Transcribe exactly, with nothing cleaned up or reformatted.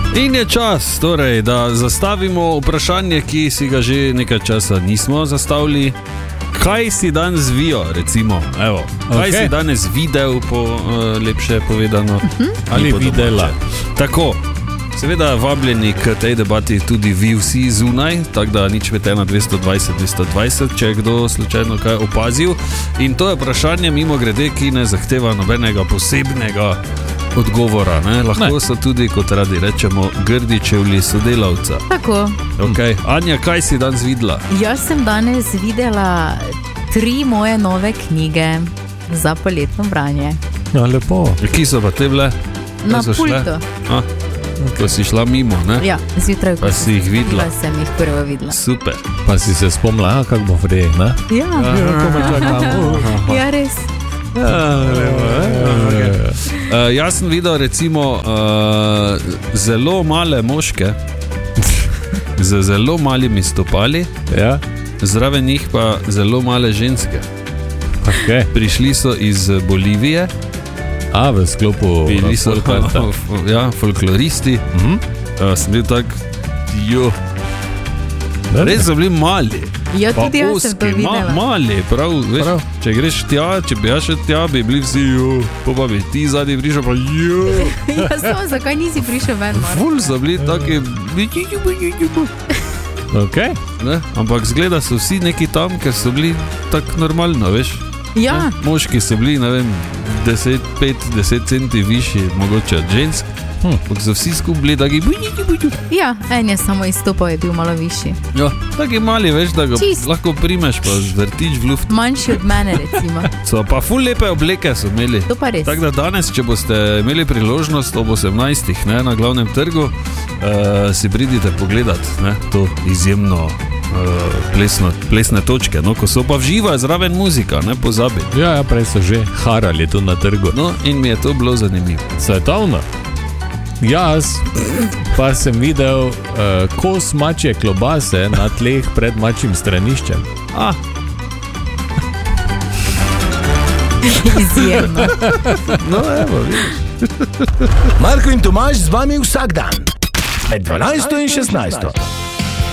In je čas, torej, da zastavimo vprašanje, ki si ga že nekaj časa nismo zastavili. Kaj si danes vijo, recimo? Evo, kaj okay. si danes videl, po, uh, lepše povedano? Uh-huh. Ali videla? Tako, seveda vabljeni k tej debati tudi vi vsi zunaj, tako da nič med ena dvesto dvajset dvesto dvajset, če je kdo slučajno kaj opazil. In to je vprašanje mimo grede, ki ne zahteva nobenega posebnega odgovora, ne? Lahko ne. So tudi, kot radi rečemo, grdi čevlji sodelavca. Tako. Okay. Anja, kaj si danes videla? Jaz sem danes videla tri moje nove knjige za poletno branje. Ja, lepo. Kje so pa te bile? Na pultu. A, ko si šla mimo, ne? Ja, zjutraj. Pa si jih videla? Pa sem jih prvo videla. Super. Pa si se spomnila, kak bo vrej, ne? Ja. Ja, ja res. Ja, okay. uh, jaz sem videl recimo uh, zelo male moške z zelo malimi stopali, ja. Zraven njih pa zelo male ženske. Okay. Prišli so iz Bolivije. A, v sklopu bili so ja, folkloristi. Mhm. Uh, sem bil tak, jo. Res so bili mali. Ja, tudi jaz sem to videla. Ma, mali, prav, veš, prav. Če greš tja, če bi jaz še tja, bi bili vsi, jo, pa bi ti zadnji prišel, pa jo. Ja, samo, zakaj nisi prišel ven? Ful so bili taki, okay. Ne? Ampak zgleda so vsi neki tam, ker so bili tak normalno, veš. Ja. Ne? Moški so bili, ne vem, deset, pet, deset centi višji, mogoče od žensk. Hm. So vsi skupaj bili taki buđi, buđi. Ja, en je samo izstopal, je bil malo višji. Ja, taki mali, veš, da ga Čist. lahko primeš, pa zvrtiš v luft. Manjši od mene, recimo. So pa ful lepe obleke so imeli. To pa res. Tako da danes, če boste imeli priložnost ob osemnajstih, ne, na glavnem trgu, uh, si pridite pogledat, ne, to izjemno uh, plesno, plesne točke, no, ko so pa vživa zraven muzika, ne pozabi. Ja, ja, prej so že harali tu na trgu. No, in mi je to bilo zanimivo. Svetovno. Jaz pa sem videl uh, kos mačje klobase na tleh pred mačjim straniščem. A. Izjemno. No, evo, vidiš. Marko in Tomaž z vami vsak dan. Med dvanajsto in šestnajsto.